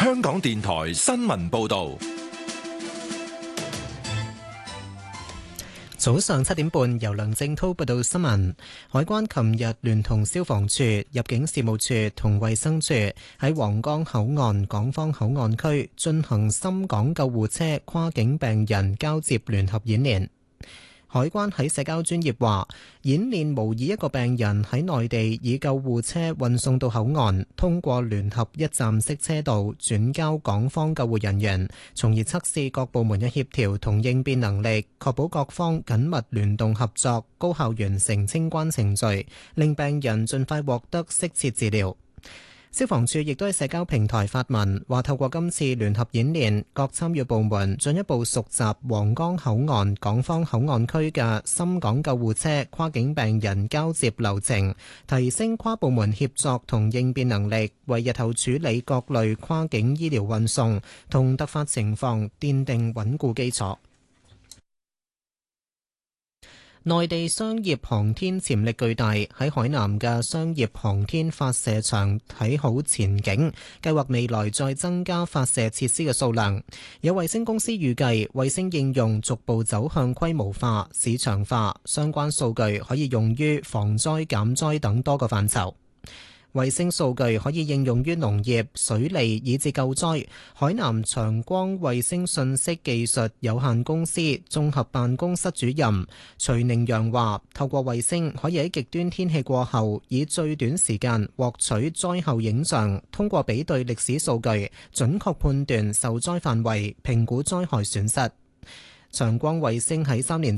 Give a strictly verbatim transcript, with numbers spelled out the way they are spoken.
香港電台新聞報道。 早上七點半，由梁正濤報道新聞。海關琴日聯同消防處、入境事務處同衛生署喺皇崗口岸港方口岸區進行深港救護車跨境病人交接聯合演練。海關喺社交專頁話，演練模擬一個病人喺內地以救護車運送到口岸，通過聯合一站式車道轉交港方救護人員，從而測試各部門嘅協調同應變能力，確保各方緊密聯動合作，高效完成清關程序，令病人盡快獲得適切治療。消防處亦都喺社交平台發文，話透過今次聯合演練，各參與部門進一步熟習皇崗口岸港方口岸區嘅深港救護車跨境病人交接流程，提升跨部門協作同應變能力，為日後處理各類跨境醫療運送同突發情況奠定穩固基礎。內地商業航天潛力巨大，喺海南嘅商業航天發射場睇好前景，計劃未來再增加發射設施嘅數量。有衛星公司預計，衛星應用逐步走向規模化、市場化，相關數據可以用於防災減災等多個範疇。衛星數據可以應用於農業、水利以至救災。海南長光衛星信息技術有限公司綜合辦公室主任徐寧陽話，透過衛星可以喺極端天氣過後，以最短時間獲取災後影像，通過比對歷史數據，準確判斷受災範圍，評估災害損失。長光衛星喺三年